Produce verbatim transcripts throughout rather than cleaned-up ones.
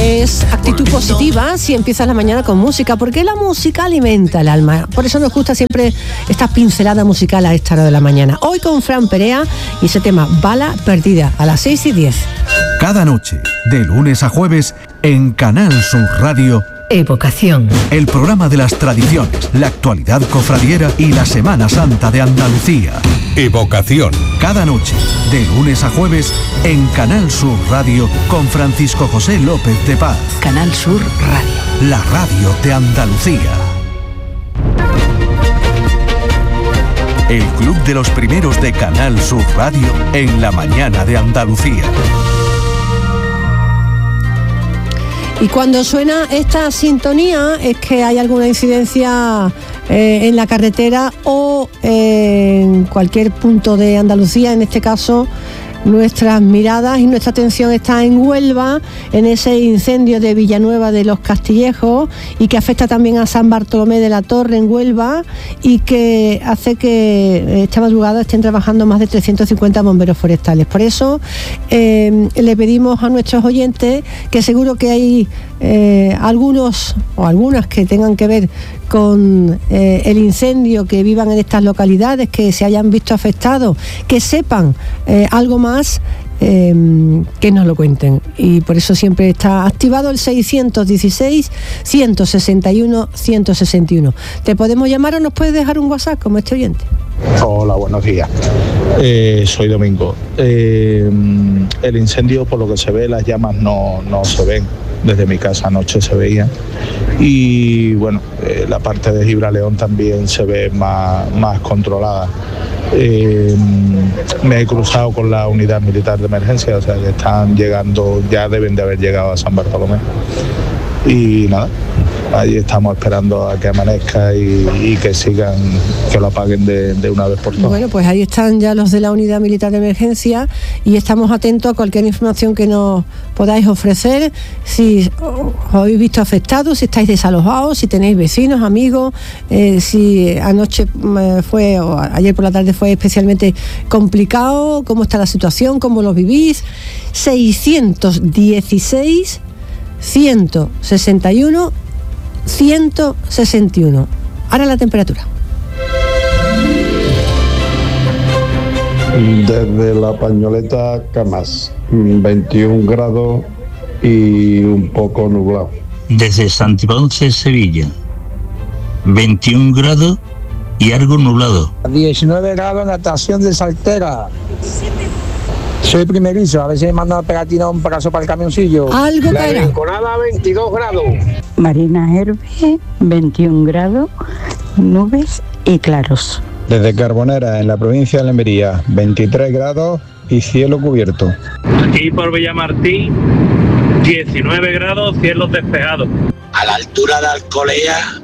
es actitud positiva si empiezas la mañana con música, porque la música alimenta el alma. Por eso nos gusta siempre esta pincelada musical a esta hora de la mañana. Hoy con Fran Perea y ese tema Bala Perdida a las seis y diez. Cada noche, de lunes a jueves, en Canal Sur Radio, Evocación. El programa de las tradiciones, la actualidad cofradiera y la Semana Santa de Andalucía. Evocación. Cada noche, de lunes a jueves, en Canal Sur Radio, con Francisco José López de Paz. Canal Sur Radio. La radio de Andalucía. El club de los primeros de Canal Sur Radio en la mañana de Andalucía. Y cuando suena esta sintonía es que hay alguna incidencia eh, en la carretera o eh, en cualquier punto de Andalucía. En este caso, nuestras miradas y nuestra atención está en Huelva, en ese incendio de Villanueva de los Castillejos y que afecta también a San Bartolomé de la Torre en Huelva y que hace que esta madrugada estén trabajando más de trescientos cincuenta bomberos forestales. Por eso eh, le pedimos a nuestros oyentes, que seguro que hay eh, algunos o algunas que tengan que ver con eh, el incendio, que vivan en estas localidades, que se hayan visto afectados, que sepan eh, algo más, eh, que nos lo cuenten. Y por eso siempre está activado el seiscientos dieciséis, ciento sesenta y uno, ciento sesenta y uno. ¿Te podemos llamar o nos puedes dejar un WhatsApp como este oyente? Hola, buenos días. Eh, soy Domingo. Eh, el incendio, por lo que se ve, las llamas no, no se ven. Desde mi casa anoche se veían. Y bueno, eh, la parte de Gibraleón también se ve más, más controlada. Eh, me he cruzado con la unidad militar de emergencia, o sea que están llegando, ya deben de haber llegado a San Bartolomé. Y nada, allí estamos esperando a que amanezca y, y que sigan, que lo apaguen de, de una vez por todas. Bueno, pues ahí están ya los de la unidad militar de emergencia y estamos atentos a cualquier información que nos podáis ofrecer, si os habéis visto afectados, si estáis desalojados, si tenéis vecinos, amigos, eh, si anoche eh, fue o ayer por la tarde fue especialmente complicado, cómo está la situación, cómo lo vivís. seiscientos dieciséis, ciento sesenta y uno, ciento sesenta y uno. Ahora la temperatura. Desde la Pañoleta Camas, veintiún grados y un poco nublado. Desde Santiponce, Sevilla, veintiún grados y algo nublado. diecinueve grados en la estación de Saltera. Soy primerizo, a ver si me mandan pegatina un pedazo para el camioncillo. Algo La para. Rinconada, veintidós grados. Marina Herbe, veintiún grados, nubes y claros. Desde Carbonera, en la provincia de Almería, veintitrés grados y cielo cubierto. Aquí por Villamartín, diecinueve grados, cielos despejados. A la altura de Alcolea,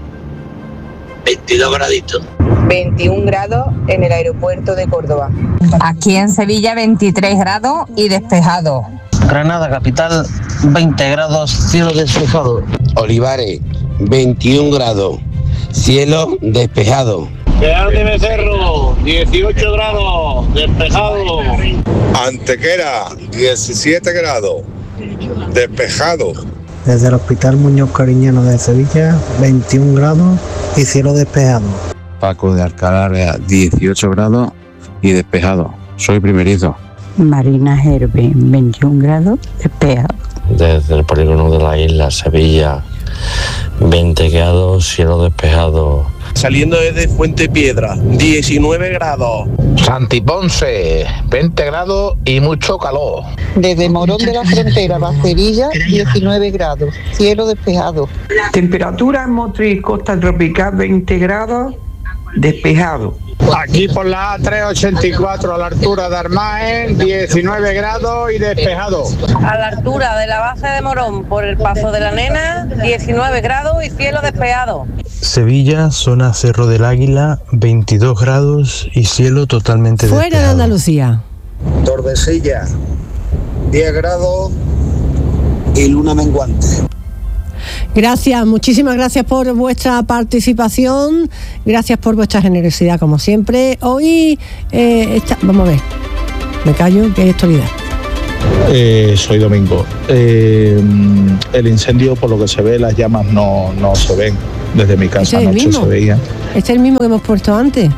veintidós graditos. veintiún grados en el aeropuerto de Córdoba. Aquí en Sevilla veintitrés grados y despejado. Granada capital, veinte grados, cielo despejado. Olivares, veintiún grados, cielo despejado. Real de Becerro, dieciocho grados, despejado. Antequera, diecisiete grados, despejado. Desde el Hospital Muñoz Cariñano de Sevilla, veintiún grados y cielo despejado. Paco de Alcalá, dieciocho grados y despejado. Soy primerizo. Marina Herbe, veintiún grados, despejado. Desde el polígono de la isla, Sevilla, veinte grados, cielo despejado. Saliendo desde Fuente Piedra, diecinueve grados. Santiponce, veinte grados y mucho calor. Desde Morón de la Frontera, Bacerilla, diecinueve grados, cielo despejado. Temperatura en Motriz, costa tropical, veinte grados, despejado. Aquí por la A trescientos ochenta y cuatro, a la altura de Armaen, diecinueve grados y despejado. A la altura de la base de Morón, por el Paso de la Nena, diecinueve grados y cielo despejado. Sevilla, zona Cerro del Águila, veintidós grados y cielo totalmente despejado. Fuera de Andalucía. Tordesillas, diez grados y luna menguante. Gracias, muchísimas gracias por vuestra participación, gracias por vuestra generosidad como siempre. Hoy, eh, está, vamos a ver, me callo que hay actualidad. Eh, soy Domingo. Eh, el incendio, por lo que se ve, las llamas no, no se ven. Desde mi casa anoche se veían. ¿Este es el mismo que hemos puesto antes?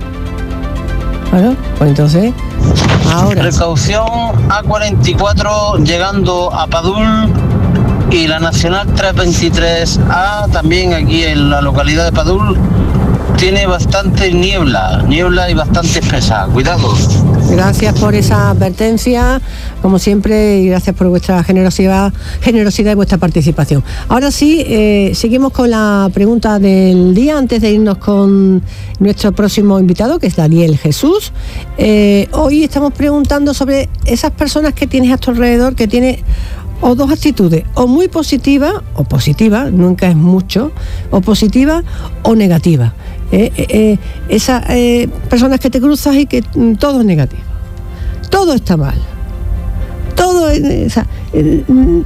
Bueno, pues entonces, ahora. Precaución A cuarenta y cuatro llegando a Padul y la Nacional trescientos veintitrés A también aquí en la localidad de Padul tiene bastante niebla, niebla y bastante espesa. Cuidado. Gracias por esa advertencia, como siempre, y gracias por vuestra generosidad, generosidad y vuestra participación. Ahora sí, eh, seguimos con la pregunta del día, antes de irnos con nuestro próximo invitado, que es Daniel Jesús. Eh, hoy estamos preguntando sobre esas personas que tienes a tu alrededor, que tienen o dos actitudes, o muy positiva, o positiva, nunca es mucho, o positiva o negativa. Eh, eh, eh, esas eh, personas que te cruzas y que mm, todo es negativo, todo está mal, todo es, eh, o sea, eh,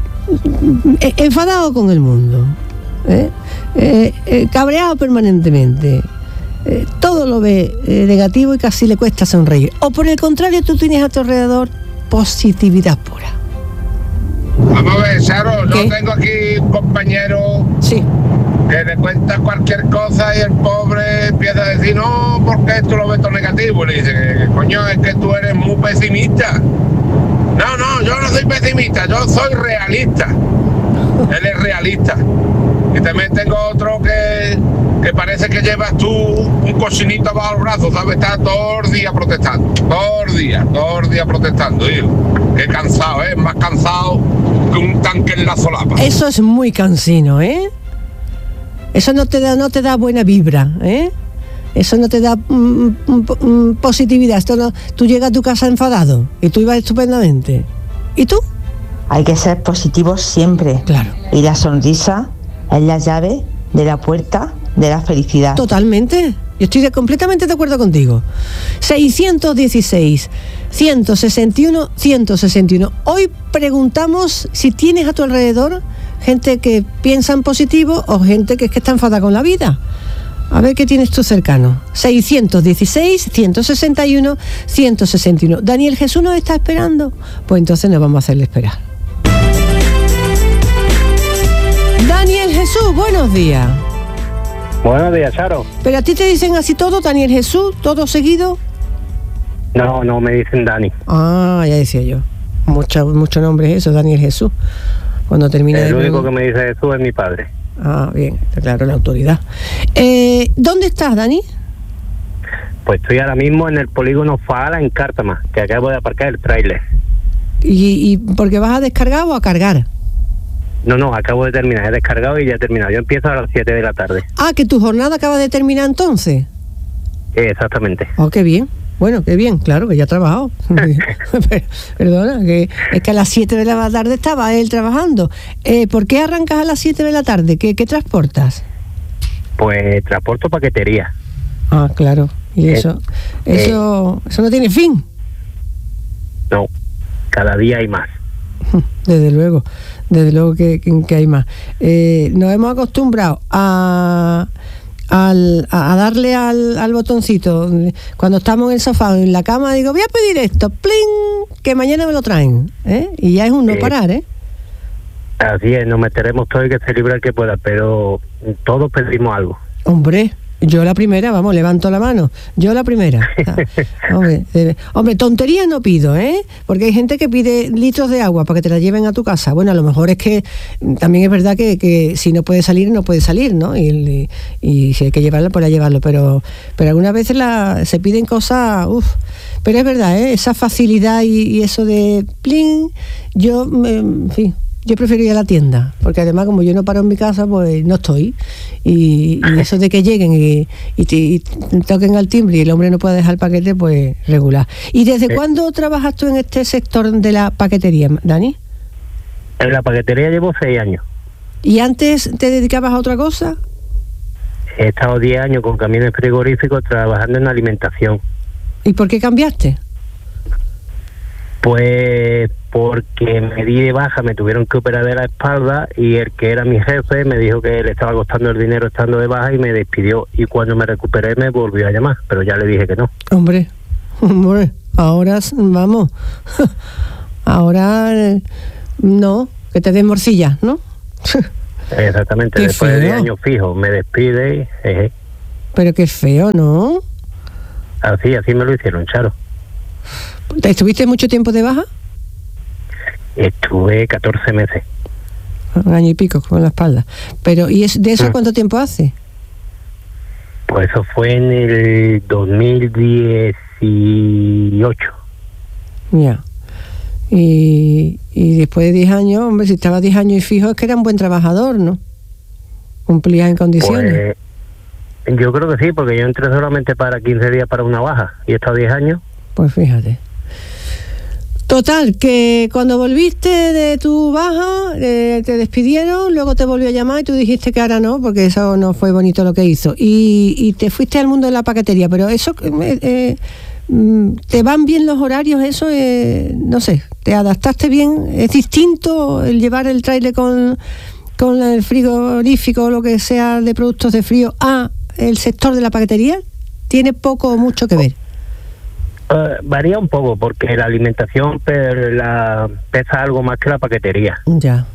eh, enfadado con el mundo, eh, eh, eh, cabreado permanentemente, eh, todo lo ve eh, negativo y casi le cuesta sonreír. O por el contrario, tú tienes a tu alrededor positividad pura. Vamos a ver, Charo, yo tengo aquí un compañero sí. que le cuenta cualquier cosa y el pobre empieza a decir, no, porque esto lo ves todo negativo. Y le dice, coño, es que tú eres muy pesimista. No, no, yo no soy pesimista, yo soy realista. Él es realista. Y también tengo otro que, que parece que llevas tú un cochinito bajo el brazo, ¿sabes? Está todo el día protestando, todo el día, todo el día protestando, hijo. Qué cansado, ¿eh? Más cansado que un tanque en la solapa. Eso es muy cansino, ¿eh? Eso no te da, no te da buena vibra, ¿eh? Eso no te da mm, mm, positividad. Esto no, tú llegas a tu casa enfadado y tú ibas estupendamente. ¿Y tú? Hay que ser positivos siempre. Claro. Y la sonrisa es la llave de la puerta de la felicidad. Totalmente. Yo estoy de, completamente de acuerdo contigo. seiscientos dieciséis, ciento sesenta y uno, ciento sesenta y uno. Hoy preguntamos si tienes a tu alrededor gente que piensa en positivo o gente que es que está enfadada con la vida. A ver qué tienes tú cercano. seiscientos dieciséis, ciento sesenta y uno, ciento sesenta y uno. ¿Daniel Jesús nos está esperando? Pues entonces nos vamos a hacerle esperar. Daniel Jesús, buenos días. Buenos días, Charo. ¿Pero a ti te dicen así todo, Daniel Jesús, todo seguido? No, no, me dicen Dani. Ah, ya decía yo. Mucho, mucho nombre es eso, Daniel Jesús. Cuando termina El de único preguntar. que me dice Jesús es mi padre. Ah, bien, está claro, la autoridad. Eh, ¿Dónde estás, Dani? Pues estoy ahora mismo en el polígono Faala, en Cártama, que acabo de aparcar el tráiler. ¿Y, ¿Y por qué vas a descargar o a cargar? No, no, acabo de terminar, he descargado y ya he terminado. Yo empiezo a las siete de la tarde. Ah, que tu jornada acaba de terminar entonces. Eh, exactamente. Oh, qué bien. Bueno, qué bien, claro, que ya ha trabajado. Perdona, que es que a las siete de la tarde estaba él trabajando. Eh, ¿Por qué arrancas a las siete de la tarde? ¿Qué, qué transportas? Pues transporto paquetería. Ah, claro. Y Eh, eso, eso, eso no tiene fin. No, cada día hay más. Desde luego, desde luego que, que, que hay más. Eh, nos hemos acostumbrado a, al, a, a darle al, al botoncito. Cuando estamos en el sofá o en la cama, digo, voy a pedir esto, ¡pling! Que mañana me lo traen. ¿eh? Y ya es un no Sí. parar, ¿eh? Así es, nos meteremos todo y que se libre el que pueda, pero todos pedimos algo. Hombre, yo la primera, vamos, levanto la mano. Yo la primera. O sea, hombre, eh, hombre, tonterías no pido, ¿eh? Porque hay gente que pide litros de agua para que te la lleven a tu casa. Bueno, a lo mejor es que mm, también es verdad que, que si no puede salir, no puede salir, ¿no? Y, y, y si hay que llevarlo, pues a llevarlo. Pero, pero algunas veces la, se piden cosas, uff. Pero es verdad, ¿eh? Esa facilidad y, y eso de pling, yo, me, en fin. Yo prefiero ir a la tienda, porque además como yo no paro en mi casa, pues no estoy. Y, y eso de que lleguen y, y, te, y toquen al timbre y el hombre no puede dejar el paquete, pues regular. ¿Y desde Eh. cuándo trabajas tú en este sector de la paquetería, Dani? En la paquetería llevo seis años. ¿Y antes te dedicabas a otra cosa? He estado diez años con camiones frigoríficos trabajando en alimentación. ¿Y por qué cambiaste? Pues porque me di de baja, me tuvieron que operar de la espalda y el que era mi jefe me dijo que le estaba costando el dinero estando de baja y me despidió. Y cuando me recuperé me volvió a llamar, pero ya le dije que no. Hombre, hombre, ahora vamos. Ahora eh, no, que te den morcilla, ¿no? Exactamente, Qué después feo. de años fijos me despide y jeje. Pero qué feo, ¿no? Así, así me lo hicieron, Charo. ¿Estuviste mucho tiempo de baja? Estuve catorce meses. Un año y pico con la espalda. Pero, ¿y es, de eso cuánto tiempo hace? Pues eso fue en el dos mil dieciocho. Ya. Y, y después de diez años, hombre, si estaba diez años y fijo, es que era un buen trabajador, ¿no? Cumplía en condiciones. Pues yo creo que sí, porque yo entré solamente para quince días para una baja y he estado diez años. Pues fíjate. Total, que cuando volviste de tu baja, eh, te despidieron, luego te volvió a llamar y tú dijiste que ahora no, porque eso no fue bonito lo que hizo. Y, y te fuiste al mundo de la paquetería, pero eso, eh, eh, ¿te van bien los horarios? Eso, eh, no sé, ¿te adaptaste bien? ¿Es distinto el llevar el tráiler con, con el frigorífico o lo que sea de productos de frío a el sector de la paquetería? ¿Tiene poco o mucho que ver? Uh, varía un poco porque la alimentación pe- la, pesa algo más que la paquetería. Ya.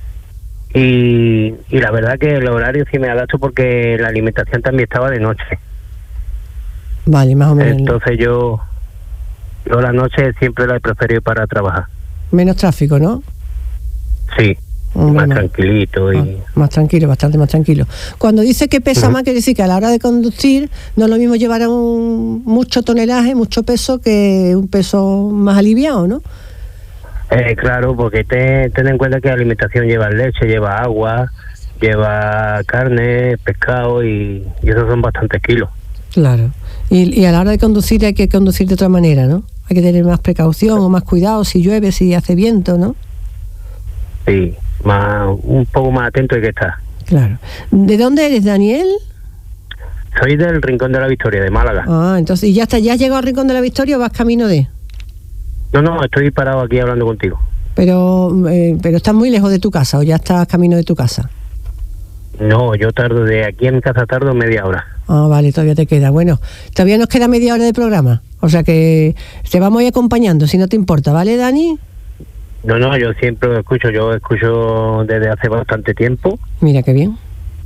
Y, y la verdad que el horario sí me adapto porque la alimentación también estaba de noche. Vale, más o menos. Entonces yo, yo la noche siempre la he preferido para trabajar. Menos tráfico, ¿no? Sí, Hombre, más más- tranquilito y... Ah, más tranquilo, bastante más tranquilo. Cuando dice que pesa Ujú. más, quiere decir que a la hora de conducir no es lo mismo llevar un, mucho tonelaje, mucho peso, que un peso más aliviado, ¿no? Eh, claro, porque te, ten en cuenta que la alimentación lleva leche, lleva agua, lleva carne, pescado y, y esos son bastantes kilos. Claro. Y, y a la hora de conducir hay que conducir de otra manera, ¿no? Hay que tener más precaución o más cuidado si llueve, si hace viento, ¿no? Sí, más, un poco más atento hay que estar. Claro. ¿De dónde eres, Daniel? Soy del Rincón de la Victoria, de Málaga. Ah, entonces, ¿y ya está, ya has llegado al Rincón de la Victoria o vas camino de...? No, no, estoy parado aquí hablando contigo. Pero, eh, pero estás muy lejos de tu casa o ya estás camino de tu casa. No, yo tardo de aquí a mi casa, tardo media hora. Ah, vale, todavía te queda. Bueno, todavía nos queda media hora de programa. O sea que te vamos a ir acompañando, si no te importa, ¿vale, Dani? No, no, yo siempre lo escucho, yo escucho desde hace bastante tiempo Mira qué bien.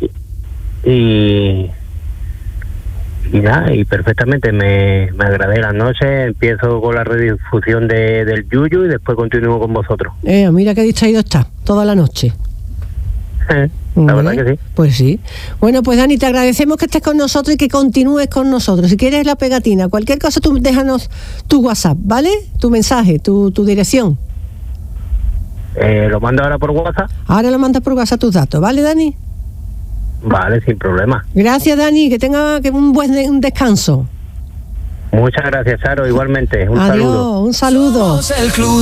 y... Y nada, y perfectamente me, me agradé las noches, empiezo con la redifusión de, del Yuyu y después continúo con vosotros. Eh, mira qué distraído está, toda la noche. La ¿Vale? verdad que sí. Pues sí. Bueno, pues Dani, te agradecemos que estés con nosotros y que continúes con nosotros. Si quieres la pegatina, cualquier cosa, tú déjanos tu WhatsApp, ¿vale? Tu mensaje, tu, tu dirección. Eh, ¿Lo mando ahora por WhatsApp? Ahora lo mandas por WhatsApp tus datos, ¿vale, Dani? Vale, sin problema. Gracias, Dani, que tenga que un buen de- un descanso. Muchas gracias, Charo, igualmente. Un Adiós, saludo. un saludo. Somos el club